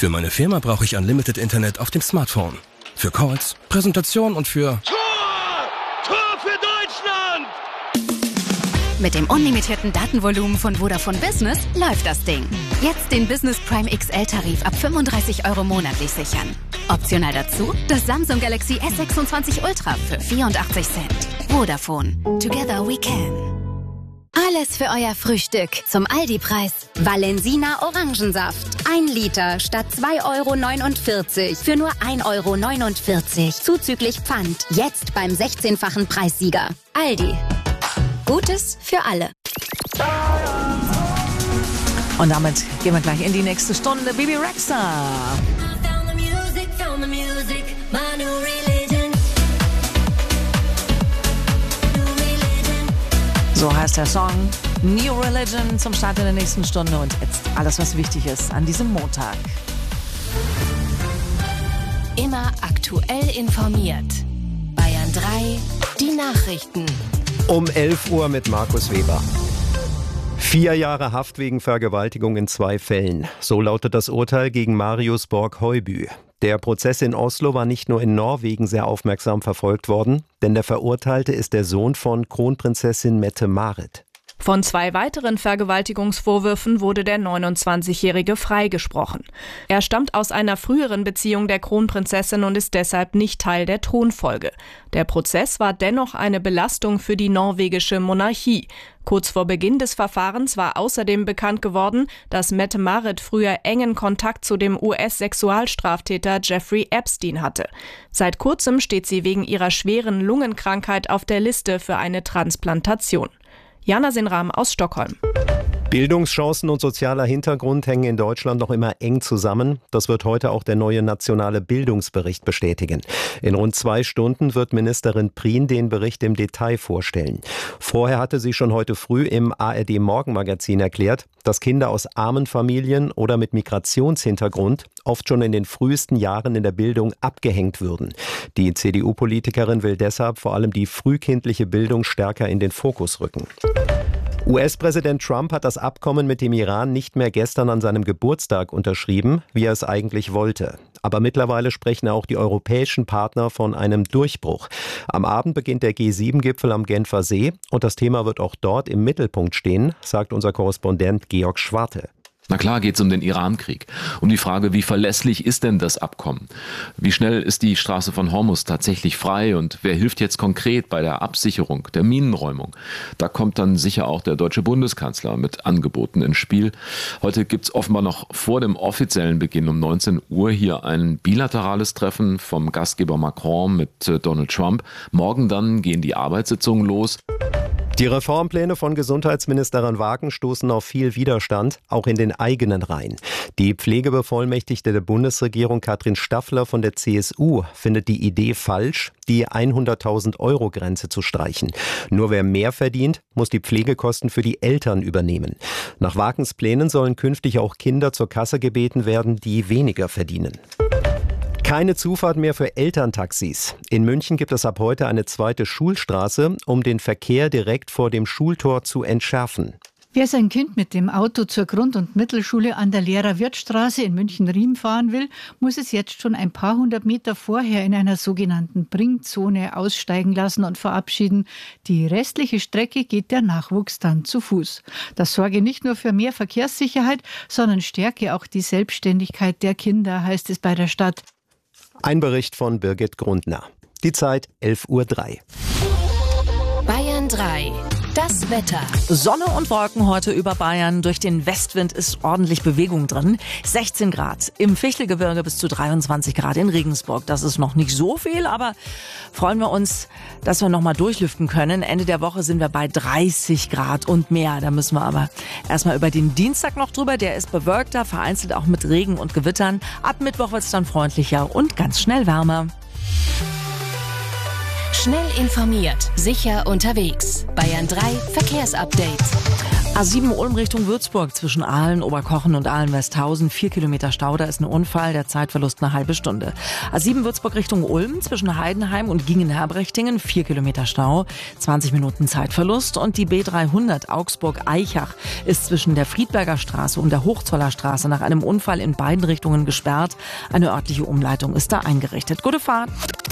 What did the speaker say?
Für meine Firma brauche ich Unlimited Internet auf dem Smartphone. Für Calls, Präsentation und für... Tor für Deutschland! Mit dem unlimitierten Datenvolumen von Vodafone Business läuft das Ding. Jetzt den Business Prime XL-Tarif ab 35 € monatlich sichern. Optional dazu das Samsung Galaxy S26 Ultra für 84 Cent. Vodafone. Together we can. Alles für euer Frühstück zum Aldi-Preis. Valensina Orangensaft. 1 Liter statt 2,49 € für nur 1,49 € zuzüglich Pfand. Jetzt beim 16-fachen Preissieger. Aldi. Gutes für alle. Und damit gehen wir gleich in die nächste Stunde. Bebe Rexha. So heißt der Song. New Religion zum Start in der nächsten Stunde. Und jetzt alles, was wichtig ist an diesem Montag. Immer aktuell informiert. Bayern 3, die Nachrichten. Um 11 Uhr mit Markus Weber. 4 Jahre Haft wegen Vergewaltigung in 2 Fällen. So lautet das Urteil gegen Marius Borg-Heubü. Der Prozess in Oslo war nicht nur in Norwegen sehr aufmerksam verfolgt worden, denn der Verurteilte ist der Sohn von Kronprinzessin Mette-Marit. Von 2 weiteren Vergewaltigungsvorwürfen wurde der 29-Jährige freigesprochen. Er stammt aus einer früheren Beziehung der Kronprinzessin und ist deshalb nicht Teil der Thronfolge. Der Prozess war dennoch eine Belastung für die norwegische Monarchie. Kurz vor Beginn des Verfahrens war außerdem bekannt geworden, dass Mette-Marit früher engen Kontakt zu dem US-Sexualstraftäter Jeffrey Epstein hatte. Seit kurzem steht sie wegen ihrer schweren Lungenkrankheit auf der Liste für eine Transplantation. Jana Sinram aus Stockholm. Bildungschancen und sozialer Hintergrund hängen in Deutschland noch immer eng zusammen. Das wird heute auch der neue nationale Bildungsbericht bestätigen. In rund 2 Stunden wird Ministerin Prien den Bericht im Detail vorstellen. Vorher hatte sie schon heute früh im ARD-Morgenmagazin erklärt, dass Kinder aus armen Familien oder mit Migrationshintergrund oft schon in den frühesten Jahren in der Bildung abgehängt würden. Die CDU-Politikerin will deshalb vor allem die frühkindliche Bildung stärker in den Fokus rücken. US-Präsident Trump hat das Abkommen mit dem Iran nicht mehr gestern an seinem Geburtstag unterschrieben, wie er es eigentlich wollte. Aber mittlerweile sprechen auch die europäischen Partner von einem Durchbruch. Am Abend beginnt der G7-Gipfel am Genfer See und das Thema wird auch dort im Mittelpunkt stehen, sagt unser Korrespondent Georg Schwarte. Na klar geht es um den Iran-Krieg, um die Frage, wie verlässlich ist denn das Abkommen? Wie schnell ist die Straße von Hormuz tatsächlich frei und wer hilft jetzt konkret bei der Absicherung, der Minenräumung? Da kommt dann sicher auch der deutsche Bundeskanzler mit Angeboten ins Spiel. Heute gibt es offenbar noch vor dem offiziellen Beginn um 19 Uhr hier ein bilaterales Treffen vom Gastgeber Macron mit Donald Trump. Morgen dann gehen die Arbeitssitzungen los. Die Reformpläne von Gesundheitsministerin Wagen stoßen auf viel Widerstand, auch in den eigenen Reihen. Die Pflegebevollmächtigte der Bundesregierung Katrin Staffler von der CSU findet die Idee falsch, die 100.000-Euro-Grenze zu streichen. Nur wer mehr verdient, muss die Pflegekosten für die Eltern übernehmen. Nach Wagens Plänen sollen künftig auch Kinder zur Kasse gebeten werden, die weniger verdienen. Keine Zufahrt mehr für Elterntaxis. In München gibt es ab heute eine zweite Schulstraße, um den Verkehr direkt vor dem Schultor zu entschärfen. Wer sein Kind mit dem Auto zur Grund- und Mittelschule an der Lehrer-Wirth-Straße in München-Riem fahren will, muss es jetzt schon ein paar hundert Meter vorher in einer sogenannten Bringzone aussteigen lassen und verabschieden. Die restliche Strecke geht der Nachwuchs dann zu Fuß. Das sorge nicht nur für mehr Verkehrssicherheit, sondern stärke auch die Selbstständigkeit der Kinder, heißt es bei der Stadt. Ein Bericht von Birgit Grundner. Die Zeit 11:03 Uhr. Bayern 3. Das Wetter. Sonne und Wolken heute über Bayern. Durch den Westwind ist ordentlich Bewegung drin. 16 Grad im Fichtelgebirge bis zu 23 Grad in Regensburg. Das ist noch nicht so viel, aber freuen wir uns, dass wir noch mal durchlüften können. Ende der Woche sind wir bei 30 Grad und mehr. Da müssen wir aber erstmal über den Dienstag noch drüber. Der ist bewölkter, vereinzelt auch mit Regen und Gewittern. Ab Mittwoch wird es dann freundlicher und ganz schnell wärmer. Schnell informiert, sicher unterwegs. Bayern 3 Verkehrsupdate. A7 Ulm Richtung Würzburg zwischen Aalen, Oberkochen und Aalen-Westhausen. 4 Kilometer Stau, da ist ein Unfall, der Zeitverlust eine halbe Stunde. A7 Würzburg Richtung Ulm zwischen Heidenheim und Gingen-Herbrechtingen. 4 Kilometer Stau, 20 Minuten Zeitverlust. Und die B300 Augsburg-Eichach ist zwischen der Friedberger Straße und der Hochzoller Straße nach einem Unfall in beiden Richtungen gesperrt. Eine örtliche Umleitung ist da eingerichtet. Gute Fahrt.